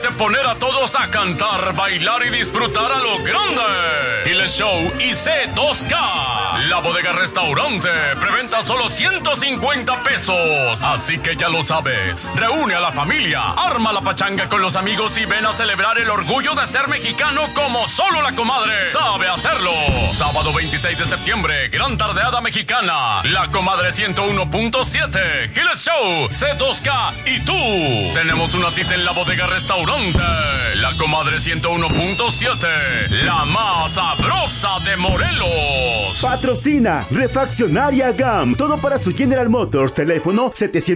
promete poner a todos a cantar, bailar y disfrutar a lo grande. Giles Show y C2K. La Bodega Restaurante. Preventa solo 150 pesos. Así que ya lo sabes. Reúne a la familia, arma la pachanga con los amigos y ven a celebrar el orgullo de ser mexicano como solo la comadre sabe hacerlo. Sábado 26 de septiembre, gran tardeada mexicana. La Comadre 101.7, Giles Show, C2K y tú. Tenemos una cita en la Bodega Restaurante. La Comadre 101.7, la más sabrosa de Morelos. Patrocina Refaccionaria GAM. Todo para su General Motors. Teléfono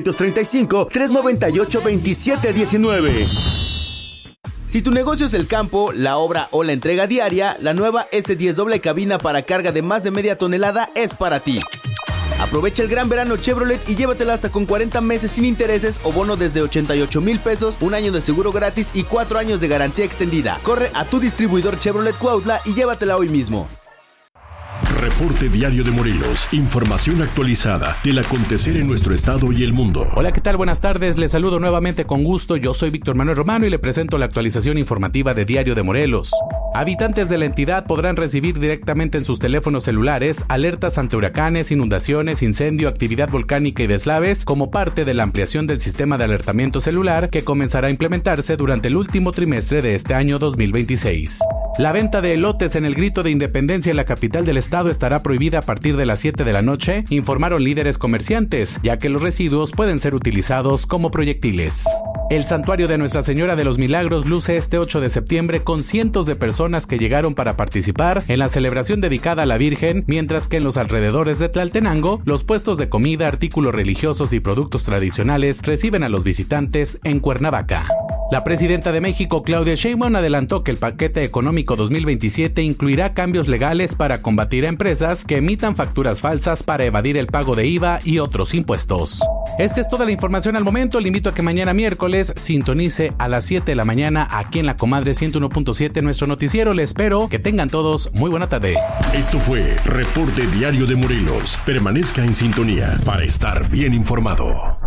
735-398-2719. Si tu negocio es el campo, la obra o la entrega diaria, la nueva S10 doble cabina para carga de más de media tonelada es para ti. Aprovecha el gran verano Chevrolet y llévatela hasta con 40 meses sin intereses o bono desde 88,000 pesos, un año de seguro gratis y 4 años de garantía extendida. Corre a tu distribuidor Chevrolet Cuautla y llévatela hoy mismo. Reporte Diario de Morelos. Información actualizada del acontecer en nuestro estado y el mundo. Hola, ¿qué tal? Buenas tardes. Les saludo nuevamente con gusto. Yo soy Víctor Manuel Romano y le presento la actualización informativa de Diario de Morelos. Habitantes de la entidad podrán recibir directamente en sus teléfonos celulares alertas ante huracanes, inundaciones, incendio, actividad volcánica y deslaves como parte de la ampliación del sistema de alertamiento celular que comenzará a implementarse durante el último trimestre de este año 2026. La venta de elotes en el Grito de Independencia en la capital del estado estará prohibida a partir de las 7 de la noche, informaron líderes comerciantes, ya que los residuos pueden ser utilizados como proyectiles. El santuario de Nuestra Señora de los Milagros luce este 8 de septiembre con cientos de personas que llegaron para participar en la celebración dedicada a la Virgen, mientras que en los alrededores de Tlaltenango, los puestos de comida, artículos religiosos y productos tradicionales reciben a los visitantes en Cuernavaca. La presidenta de México, Claudia Sheinbaum, adelantó que el paquete económico 2027 incluirá cambios legales para combatir a empresas que emitan facturas falsas para evadir el pago de IVA y otros impuestos. Esta es toda la información al momento. Le invito a que mañana miércoles sintonice a las 7 de la mañana aquí en la Comadre 101.7 nuestro noticiero. Le espero. Que tengan todos muy buena tarde. Esto fue Reporte Diario de Morelos. Permanezca en sintonía para estar bien informado.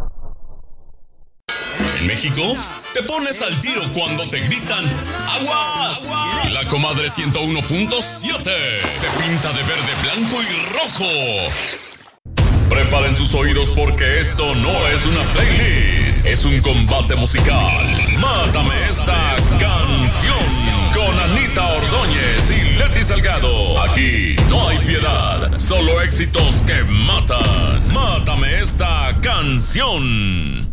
En México, te pones al tiro cuando te gritan ¡Aguas! La Comadre 101.7 se pinta de verde, blanco y rojo. Preparen sus oídos porque esto no es una playlist, es un combate musical. Mátame esta canción con Anita Ordóñez y Leti Salgado. Aquí no hay piedad, solo éxitos que matan. Mátame esta canción.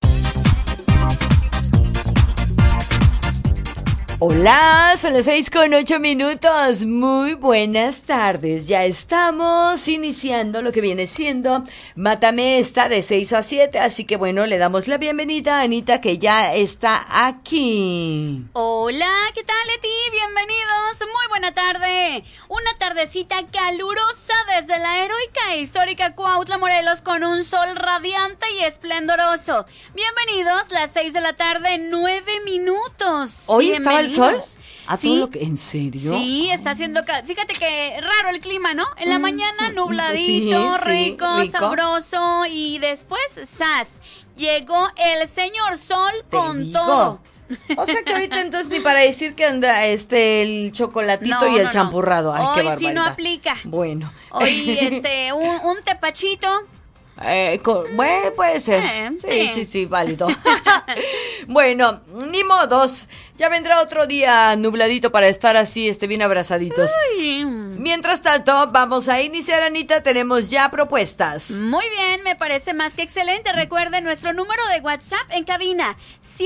Hola, son las 6:08. Muy buenas tardes. Ya estamos iniciando lo que viene siendo Mátame esta de 6 a 7. Así que bueno, le damos la bienvenida a Anita, que ya está aquí. Hola, ¿qué tal, Leti? Bienvenidos. Muy buena tarde. Una tardecita calurosa desde la heroica e histórica Cuautla, Morelos, con un sol radiante y esplendoroso. Bienvenidos, las 6 de la tarde, 9 minutos. ¿Hoy estaba el sol? ¿A sí. todo lo que, ¿en serio? Sí, está haciendo... Fíjate que raro el clima, ¿no? En la mañana nubladito, sí, rico, sabroso, y después, ¡zas! Llegó el señor sol con todo. O sea que ahorita entonces ni para decir que anda el chocolatito y el champurrado. Ay, hoy qué barbaridad. sí no aplica. Bueno. Hoy un tepachito. Bueno, puede ser. Sí, válido. Bueno, ni modos. Ya vendrá otro día nubladito para estar así, bien abrazaditos. Ay. Mientras tanto, vamos a iniciar, Anita. Tenemos ya propuestas. Muy bien, me parece más que excelente. Recuerden nuestro número de WhatsApp en cabina: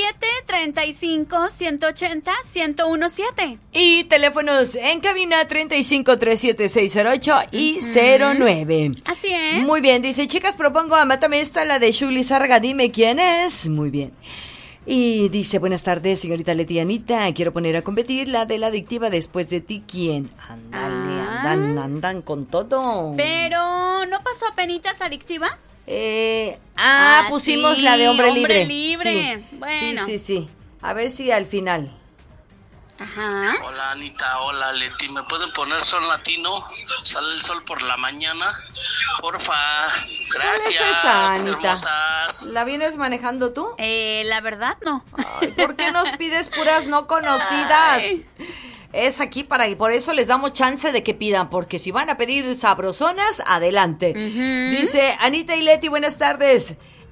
735-180-1017. Y teléfonos en cabina 3537-608 y 09. Así es. Muy bien, dice: chicas, propongo a Mátame esta, la de Shuli Sarga, dime quién es. Muy bien. Y dice: buenas tardes, señorita Leti, Anita, quiero poner a competir la de La Adictiva, Después de ti, ¿quién? Ándale, andan con todo. Pero, ¿no pasó apenitas Adictiva? Pusimos sí, la de Hombre Libre. Hombre Libre. Sí. Bueno. Sí. A ver si al final. Ajá. Hola Anita, hola Leti, ¿me pueden poner son latino? Sale el sol por la mañana, porfa. Gracias, ¿Cuál es esa, Anita? hermosas. ¿La vienes manejando tú? La verdad no. Ay, ¿por qué nos pides puras no conocidas? Ay. Es aquí por eso les damos chance de que pidan, porque si van a pedir sabrosonas, adelante. Dice Anita y Leti, buenas tardes.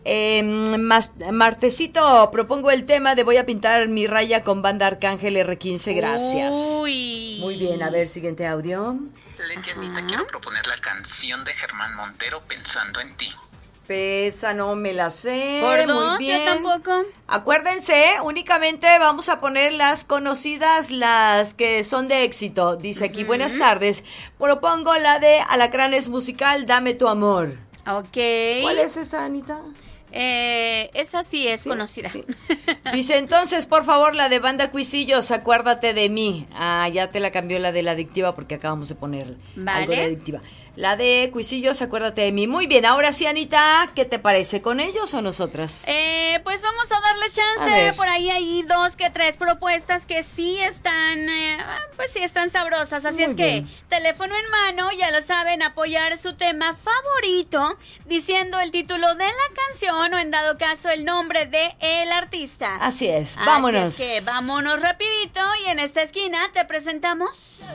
Martesito, propongo el tema de voy a pintar mi raya con banda Arcángel R15, gracias. Uy. Muy bien, a ver, siguiente audio. Leti, Anita, quiero proponer la canción de Germán Montero, Pensando en ti. Esa no me la sé. Por muy dos, bien. yo tampoco. Acuérdense, únicamente vamos a poner las conocidas, las que son de éxito. Dice aquí, buenas tardes. Propongo la de Alacranes Musical, Dame tu amor. Ok. ¿Cuál es esa, Anita? Esa sí es conocida. Sí. Dice, entonces, por favor, la de Banda Cuisillos, acuérdate de mí. Ah, ya te la cambió la de la adictiva porque acabamos de poner algo de adictiva. La de Cuisillos, acuérdate de mí. Muy bien, ahora sí, Anita, ¿qué te parece? ¿Con ellos o nosotras? Pues vamos a darles A chance. ver. Por ahí hay 2 que 3 propuestas que sí están, pues sí están sabrosas. Así Muy es que, bien. teléfono en mano, ya lo saben, apoyar su tema favorito, diciendo el título de la canción o en dado caso el nombre de el artista. Así es, vámonos. Así es que vámonos rapidito y en esta esquina te presentamos...